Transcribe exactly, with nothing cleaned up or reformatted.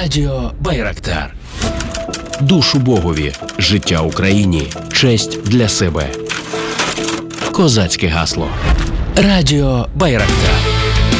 Радіо Байрактар. Душу Богові, життя Україні, честь для себе. Козацьке гасло. Радіо Байрактар.